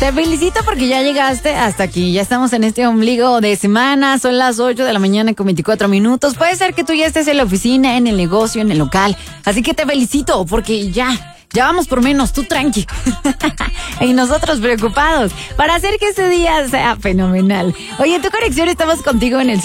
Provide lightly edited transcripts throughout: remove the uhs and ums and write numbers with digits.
Te felicito porque ya llegaste hasta aquí. Ya estamos en este ombligo de semana. Son las 8 de la mañana con 24 minutos. Puede ser que tú ya estés en la oficina, en el negocio, en el local. Así que te felicito porque ya vamos por menos, tú tranqui. Y nosotros preocupados para hacer que este día sea fenomenal. Oye, en tu conexión estamos contigo en el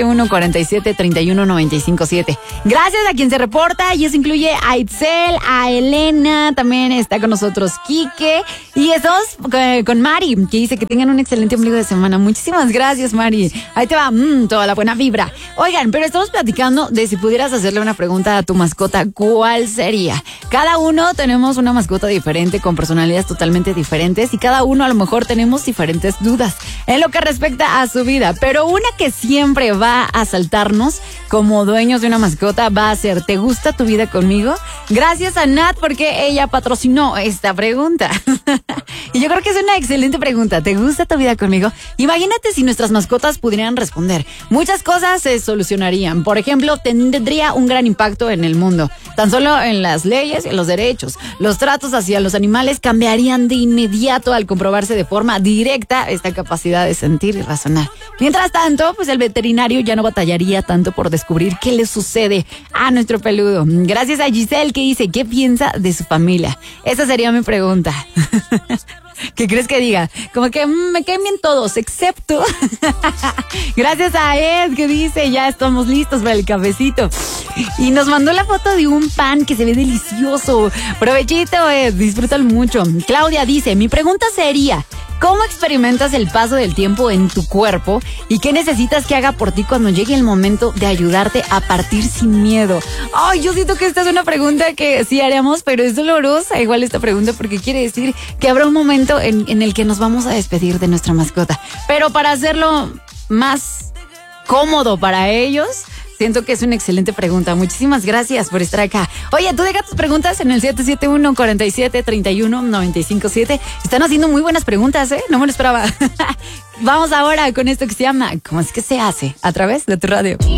771-47-31-957. Gracias a quien se reporta, y eso incluye a Itzel, a Elena, también está con nosotros Quique, y estamos con Mari, que dice que tengan un excelente ombligo de semana. Muchísimas gracias, Mari. Ahí te va toda la buena vibra. Oigan, pero estamos platicando de si pudieras hacerle una pregunta a tu mascota, ¿cuál sería? Cada uno tenemos una mascota diferente, con personalidades totalmente diferentes, y cada uno a lo mejor tenemos diferentes dudas en lo que respecta a su vida, pero una que siempre va a asaltarnos como dueños de una mascota va a ser: ¿te gusta tu vida conmigo? Gracias a Nat, porque ella patrocinó esta pregunta. Y yo creo que es una excelente pregunta. ¿Te gusta tu vida conmigo? Imagínate si nuestras mascotas pudieran responder. Muchas cosas se solucionarían. Por ejemplo, tendría un gran impacto en el mundo, tan solo en las leyes y en los derechos. Los tratos hacia los animales cambiarían de inmediato al comprobarse de forma directa esta capacidad de sentir y razonar. Mientras tanto, pues el veterinario ya no batallaría tanto por descubrir qué le sucede a nuestro peludo. Gracias a Giselle, que dice: ¿qué piensa de su familia? Esa sería mi pregunta. ¿Qué crees que diga? Como que me caen bien todos, excepto. Gracias a Ed, que dice: ya estamos listos para el cafecito. Y nos mandó la foto de un pan que se ve delicioso. Provechito, Ed, disfrútalo mucho. Claudia dice: mi pregunta sería: ¿cómo experimentas el paso del tiempo en tu cuerpo? ¿Y qué necesitas que haga por ti cuando llegue el momento de ayudarte a partir sin miedo? Ay, yo siento que esta es una pregunta que sí haríamos, pero es dolorosa igual esta pregunta, porque quiere decir que habrá un momento en el que nos vamos a despedir de nuestra mascota. Pero para hacerlo más cómodo para ellos, siento que es una excelente pregunta. Muchísimas gracias por estar acá. Oye, tú deja tus preguntas en el 771-47-31-957. Están haciendo muy buenas preguntas, ¿eh? No me lo esperaba. Vamos ahora con esto que se llama ¿cómo es que se hace? A través de tu radio.